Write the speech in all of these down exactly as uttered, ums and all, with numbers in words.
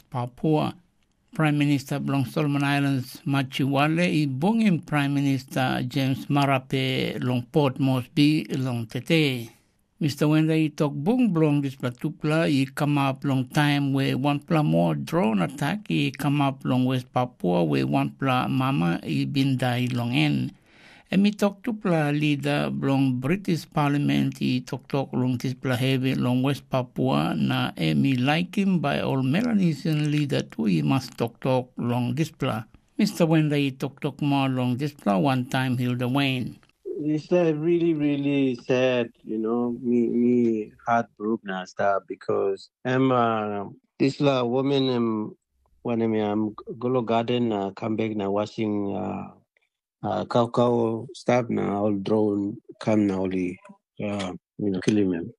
West Papua. Prime Minister belong Solomon Islands Machiwale i bungim Prime Minister James Marape long Port Moresby long Tete. Mister Wenda i talk bung belong this platupla i come up long time where one pla more drone attack i come up long West Papua where one pla mama i been die long end. And me talk to pla leader belong British Parliament i talk talk long this pla heavy long West Papua na e me like him by all Melanesian leader too i must talk talk long this pla. Mister Wenda i talk talk more long this pla one time Hilda Wayne. It's uh, really, really sad, you know, me, me heartbroken and stuff because I'm uh, this la woman um when I'm um, Golo Garden uh, come back now washing uh uh cow cow stuff now all drone come now only uh you know killing them.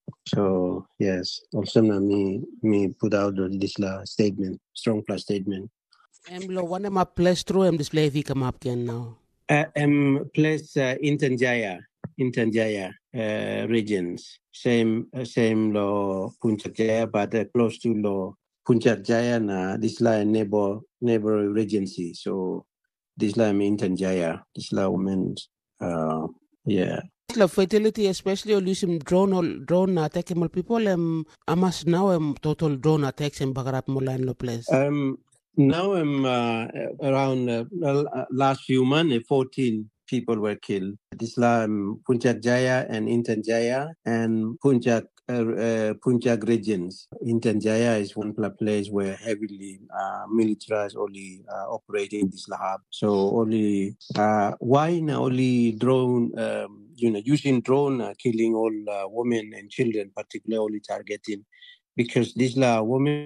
So yes, also now me me put out this la statement, strong plus statement. Em lo one ma place through em display vi come up again now. Uh, um, place uh, in Tanjaya, in Tanjaya uh, regions. Same, uh, same lo Puncak Jaya, but uh, close to lo Puncak Jaya na this line neighbor neighbor regency. So this line in Tanjaya, this line women, uh, yeah. La fatality, especially on using drone or drone attack more people. Um, amas now um total drone attacks in Bagarap Mulan lo place. Um, now I'm uh, around uh, last few months, fourteen people were killed. This um, Puncak Jaya and Intan Jaya and Puncak uh, uh, Puncak regions. Intan Jaya is one place where heavily uh, militarized only uh, operating this lab. So only uh, why now only drone, um, you know, using drone uh, killing all uh, women and children, particularly targeting. Because this la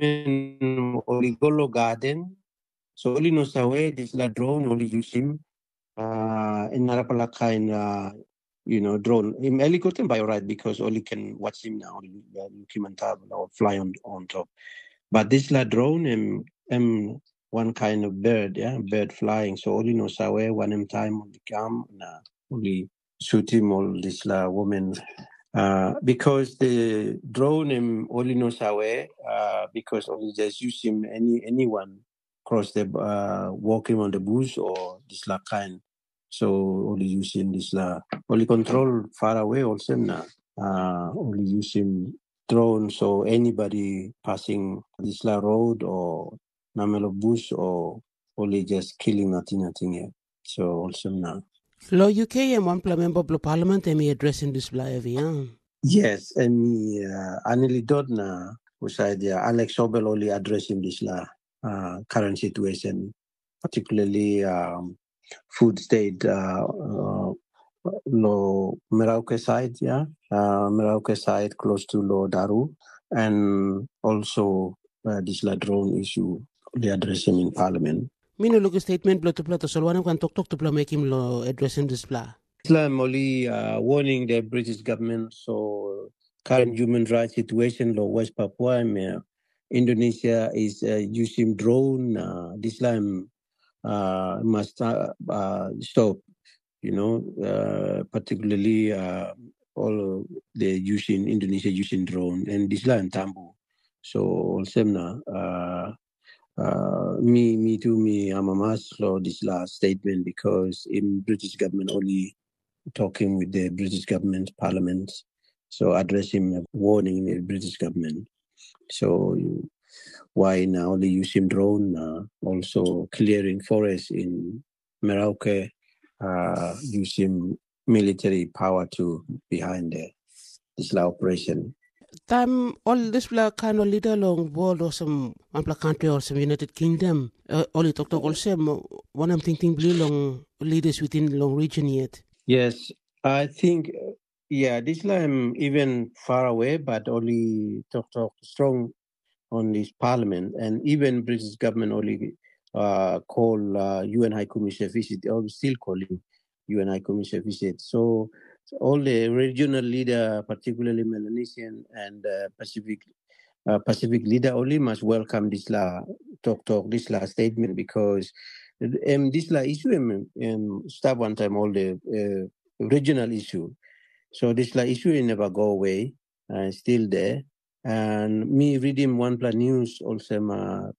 woman only golo garden, so only no sawe this la drone only use him. Uh, in narapala kind, uh, you know, drone. In helicopter by right because only can watch him now, human table or fly on on top. But this la drone um, um one kind of bird, yeah, bird flying. So only no sawe one time only come na only shoot him all this la woman. Uh, because the drone in only knows away, uh, because only just use him any anyone cross the uh, walking on the bush or this la kind. So only using this la only control far away also now. Uh, only using drone so anybody passing this la road or namelo bush or only just killing nothing nothing here. So also now. Lo U K and one member of the parliament and me addressing this live, yeah. Yes, and me uh, Anili Dodna was idea Alex Sobel only addressing this la uh, current situation, particularly um, food state uh, uh, lo Merauke side, yeah, uh, Merauke side close to Lo Daru, and also uh, this la drone issue they addressing in Parliament. Mino look a statement blow to plot so one can talk talk to blow make him lo addressing this blah. Islam only uh, warning the British government so current human rights situation lo West Papua uh, Indonesia is uh, using drone uh, this Islam uh, must uh, uh, stop, you know, uh, particularly uh, all the using Indonesia using drone and this Islam Tambu. So also uh, uh, me me too me I'm a master this last statement because in British government only talking with the British government parliament, so addressing a warning the British government. So why now they use him drone, uh, also clearing forests in Merauke, uh, using military power to behind the this operation. Time all this blah kind of leader long world or some one country or some United Kingdom. Uh, only talk talk also one I'm thinking blue long leaders within long region yet. Yes, I think, yeah, this time even far away, but only talk talk strong on this parliament, and even British government only uh, call uh, U N High Commissioner visit, or still calling U N High Commissioner visit. So, so all the regional leader, particularly Melanesian and uh, Pacific uh, Pacific leader, only must welcome this la talk talk this la statement because. Um, this la issue um, um, start one time all the uh, regional issue. So this la issue will never go away, uh, still there. And me reading one plan news also uh,